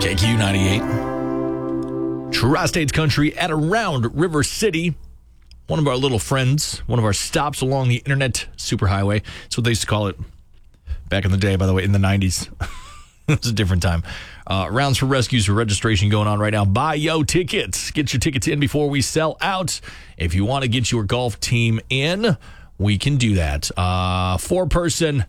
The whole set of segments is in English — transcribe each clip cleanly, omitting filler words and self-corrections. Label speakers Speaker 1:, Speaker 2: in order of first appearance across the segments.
Speaker 1: KQ98. Tri-States Country at around River City. One of our little friends, one of our stops along the internet superhighway. That's what they used to call it back in the day, by the way, in the 90s. It was a different time. Rounds for rescues for registration going on right now. Buy your tickets. Get your tickets in before we sell out. If you want to get your golf team in, we can do that. 4-person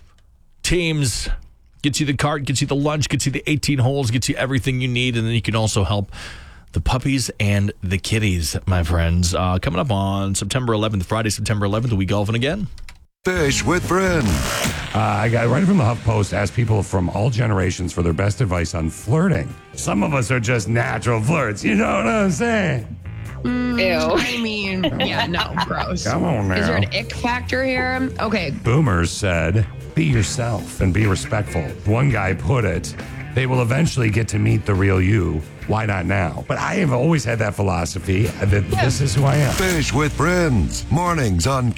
Speaker 1: teams. Gets you the cart, gets you the lunch, gets you the 18 holes, gets you everything you need, and then you can also help the puppies and the kitties, my friends. Coming up on September 11th, Friday, September 11th, are we golfing again?
Speaker 2: Fish with friends.
Speaker 3: I got right from the HuffPost, asked people from all generations for their best advice on flirting. Some of us are just natural flirts, you know what I'm saying?
Speaker 4: Ew. I mean, yeah, no, gross.
Speaker 3: Come on now.
Speaker 4: Is there an ick factor here? Okay.
Speaker 3: Boomers said, be yourself and be respectful. One guy put it, they will eventually get to meet the real you. Why not now? But I have always had that philosophy that this is who I am.
Speaker 2: Fish with friends. Mornings on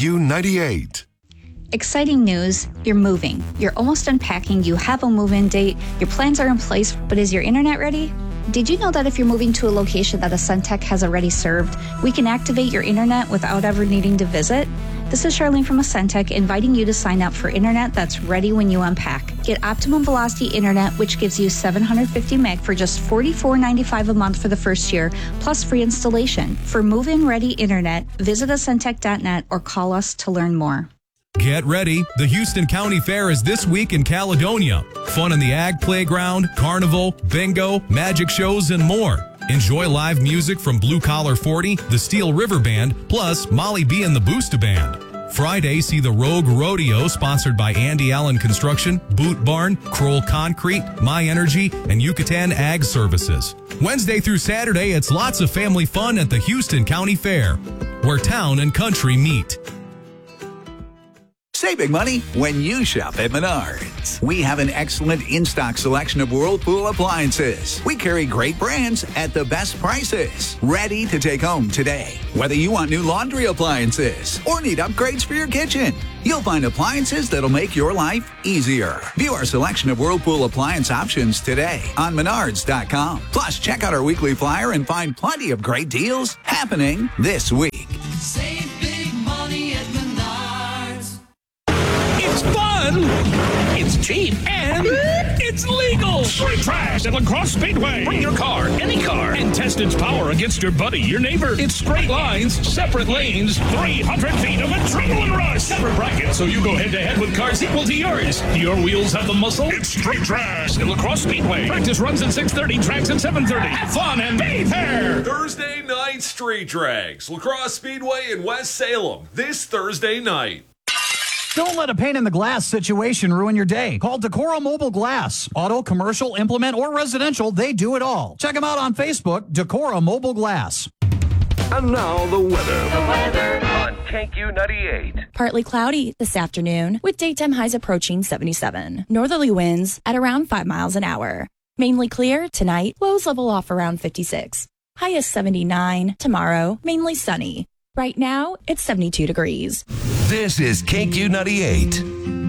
Speaker 2: KQ98.
Speaker 5: Exciting news, you're moving. You're almost unpacking, you have a move-in date, your plans are in place, but is your internet ready? Did you know that if you're moving to a location that a SunTech has already served, we can activate your internet without ever needing to visit? This is Charlene from SunTech inviting you to sign up for internet that's ready when you unpack. Get Optimum Velocity Internet, which gives you 750 meg for just $44.95 a month for the first year, plus free installation. For move-in ready internet, visit suntech.net or call us to learn more.
Speaker 6: Get ready. The Houston County Fair is this week in Caledonia. Fun in the Ag Playground, Carnival, Bingo, magic shows, and more. Enjoy live music from Blue Collar 40, the Steel River Band, plus Molly B and the Boosta Band. Friday, see the Rogue Rodeo, sponsored by Andy Allen Construction, Boot Barn, Kroll Concrete, My Energy, and Yucatan Ag Services. Wednesday through Saturday, it's lots of family fun at the Houston County Fair, where town and country meet.
Speaker 7: Save big money when you shop at Menards. We have an excellent in-stock selection of Whirlpool appliances. We carry great brands at the best prices. Ready to take home today. Whether you want new laundry appliances or need upgrades for your kitchen, you'll find appliances that'll make your life easier. View our selection of Whirlpool appliance options today on Menards.com. Plus, check out our weekly flyer and find plenty of great deals happening this week.
Speaker 8: Save big money at Menards.
Speaker 9: It's fun, it's cheap, and it's legal. Straight trash at La Crosse Speedway. Bring your car, any car, and test its power against your buddy, your neighbor. It's straight lines, separate lanes, 300 feet of adrenaline rush. Separate brackets, so you go head-to-head with cars equal to yours. Do your wheels have the muscle? It's straight trash at La Crosse Speedway. Practice runs at 6:30, tracks at 7:30. Have fun and be there.
Speaker 10: Thursday night street drags. La Crosse Speedway in West Salem. This Thursday night.
Speaker 11: Don't let a pane in the glass situation ruin your day. Call Decora Mobile Glass. Auto, commercial, implement, or residential, they do it all. Check them out on Facebook, Decora Mobile Glass.
Speaker 2: And now the weather.
Speaker 12: The weather on KQ98.
Speaker 13: Partly cloudy this afternoon with daytime highs approaching 77. Northerly winds at around 5 miles an hour. Mainly clear tonight, lows level off around 56. High is 79. Tomorrow, mainly sunny. Right now, it's 72 degrees.
Speaker 2: This is KQ98.